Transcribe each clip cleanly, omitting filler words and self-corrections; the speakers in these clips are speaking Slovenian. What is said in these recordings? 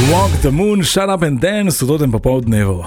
Walk the Moon, Shut Up and Dance, v totem popoldnevu.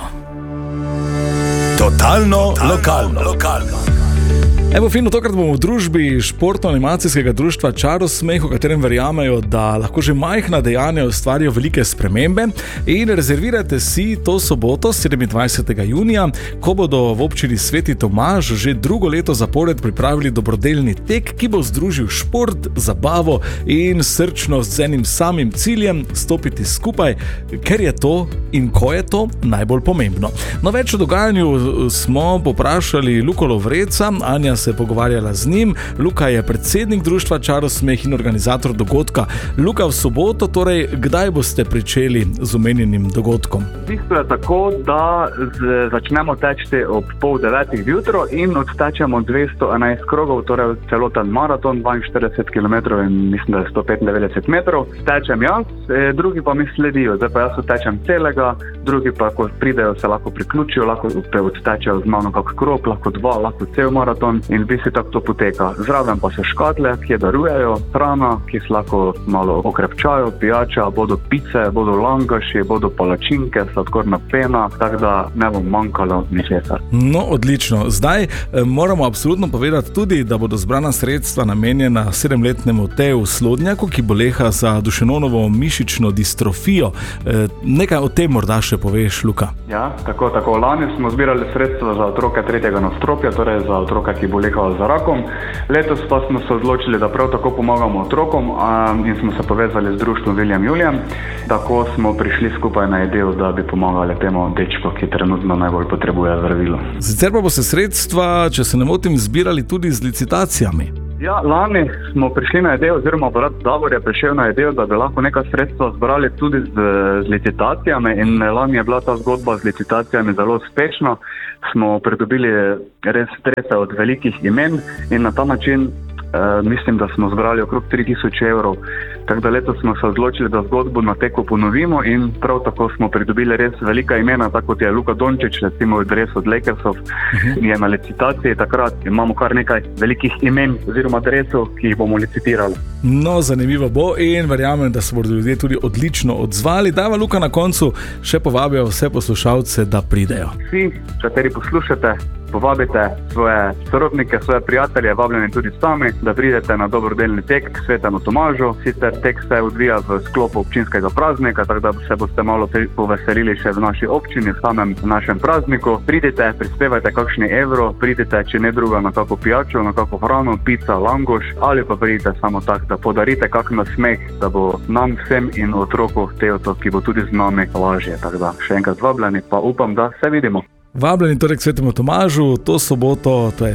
Totalno lokalno. Evo fino, tokrat bomo v družbi športno-animacijskega društva Čarosmeh, v katerem verjamejo, da lahko že majhna dejanja ustvarijo velike spremembe, in rezervirajte si to soboto 27. junija, ko bodo v občini Sveti Tomaž že drugo leto zapored pripravili dobrodelni tek, ki bo združil šport, zabavo in srčnost z enim samim ciljem: stopiti skupaj, ker je to in ko je to najbolj pomembno. No, več o dogajanju smo poprašali Luko Lovreca, Anja se je pogovarjala z njim. Luka je predsednik društva Čarosmeh in organizator dogodka. Luka, v soboto, torej, kdaj boste pričeli z omenjenim dogodkom? V bistvu je tako, da začnemo teči ob 8:30 jutro in odtečemo 211 krogov, torej celoten maraton, 42 km in mislim, da je 195 metrov. Stečem jaz, drugi pa mi sledijo. Zdaj pa jaz odtečem celega, drugi pa, ko pridejo, se lahko priključijo, lahko odtečejo z mano kak krog, lahko dva, lahko cel maraton. In v bistvu tako to poteka. Zraven pa so škatle, ki darujejo hrana, ki se lahko malo okrepčajo, pijača, bodo pice, bodo langaši, bodo palačinke, sladkorna pena, tako da ne bo manjkalo ničesar. No, odlično. Zdaj moramo absolutno povedati tudi, da bodo zbrana sredstva namenjena 7-letnemu Teju Slodnjaku, ki boleha za Dušenonovo mišično distrofijo. Nekaj o tem morda še poveš, Luka. Ja, tako. Lani smo zbirali sredstva za otroke 3. nadstropja, torej za otroka, ki bolehajo za rakom. Letos pa smo se odločili, da prav tako pomagamo otrokom in smo se povezali z društvom William Julian. Tako smo prišli skupaj na idejo, da bi pomagali temu dečku, ki trenutno najbolj potrebuje zdravilo. Sicer pa bo se sredstva, če se ne motim, zbirali tudi z licitacijami. Ja, lani smo prišli na idejo, oziroma brat Davor je prišel na idejo, da bi lahko nekaj sredstva zbrali tudi z licitacijami, in lani je bila ta zgodba z licitacijami zelo uspešna. Smo pridobili res strese od velikih imen in na ta način mislim, da smo zbrali okrog 3000 evrov. Tako da letos smo se odločili, da zgodbo na teku ponovimo, in prav tako smo pridobili res velika imena, tako kot je Luka Dončić, recimo adres od Lakersov, je na licitaciji. Takrat imamo kar nekaj velikih imen oziroma adresov, ki jih bomo licitirali. No, zanimivo bo in verjamem, da se bodo ljudje tudi odlično odzvali. Dava, Luka, na koncu še povabijo vse poslušalce, da pridejo. Vsi, kateri poslušate, povabite svoje sorodnike, svoje prijatelje, vabljeni tudi sami, da pridete na dobrodelni tek k Svetemu Tomažu. Sicer tek se odvija v sklopu občinskega praznika, tako da se boste malo poveselili še v naši občini, v samem našem prazniku. Pridite, prispevajte kakšni evro, pridite, če ne druga, na kako pijačo, na kako hrano, pica, langoš, ali pa pridite samo tak, da podarite kak nasmeh, da bo nam vsem in otroku Teotu, ki bo tudi z nami, lažje. Tako da še enkrat vabljeni, pa upam, da se vidimo. Vabljeni torej k Svetemu Tomažu to soboto, to je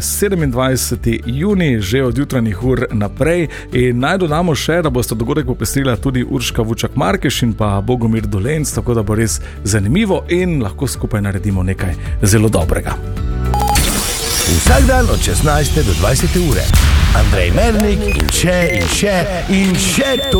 27. junij, že od jutranjih ur naprej. In naj dodamo še, da boste dogodek popestrila tudi Urška Vučak-Markeš in pa Bogomir Dolenc, tako da bo res zanimivo in lahko skupaj naredimo nekaj zelo dobrega. Vsak dan od 16. do 20. ure. Andrej Mernik in še to.